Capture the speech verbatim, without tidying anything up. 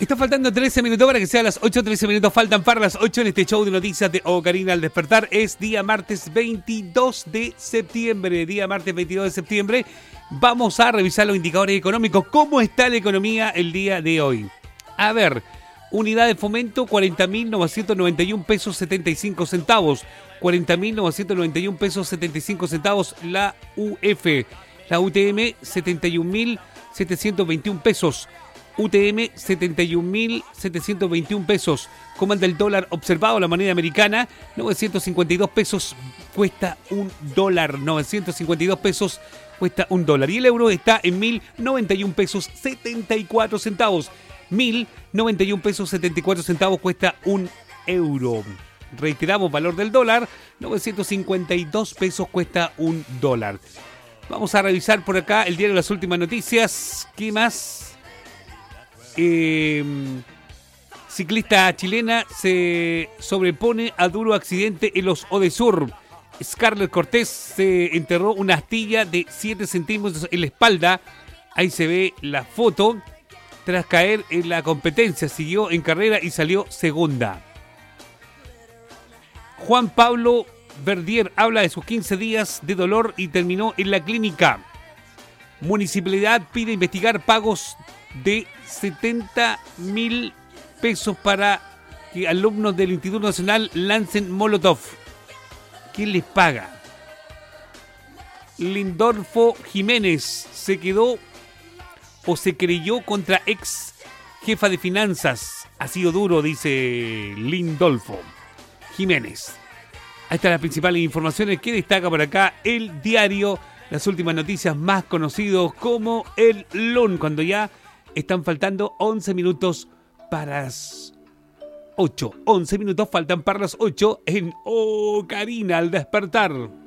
Está faltando trece minutos para que sean las ocho, trece minutos faltan para las ocho en este show de noticias de Ocarina al despertar. Es día martes veintidós de septiembre, día martes veintidós de septiembre. Vamos a revisar los indicadores económicos. ¿Cómo está la economía el día de hoy? A ver, unidad de fomento cuarenta mil novecientos noventa y un pesos setenta y cinco centavos. cuarenta mil novecientos noventa y un pesos setenta y cinco centavos la U F. La U T M setenta y un mil setecientos veintiún pesos. U T M setenta y un mil setecientos veintiún pesos. ¿Cómo anda el dólar observado? La moneda americana, novecientos cincuenta y dos pesos cuesta un dólar. novecientos cincuenta y dos pesos cuesta un dólar. Y el euro está en mil noventa y un pesos setenta y cuatro centavos. mil noventa y un pesos setenta y cuatro centavos cuesta un euro. Reiteramos, valor del dólar, novecientos cincuenta y dos pesos cuesta un dólar. Vamos a revisar por acá el diario de las últimas noticias. ¿Qué más? Eh, ciclista chilena se sobrepone a duro accidente en los Odesur. Scarlett Cortés se enterró una astilla de siete centímetros en la espalda. Ahí se ve la foto. Tras caer en la competencia, siguió en carrera y salió segunda. Juan Pablo Verdier habla de sus quince días de dolor y terminó en la clínica. Municipalidad pide investigar pagos de setenta mil pesos para que alumnos del Instituto Nacional lancen Molotov. ¿Quién les paga? Lindolfo Jiménez se quedó o se creyó contra ex jefa de finanzas. Ha sido duro, dice Lindolfo Jiménez. Ahí están las principales informaciones que destaca por acá el diario. Las últimas noticias más conocidos como el L U N, cuando ya están faltando once minutos para las ocho. once minutos faltan para las ocho en Ocarina al despertar.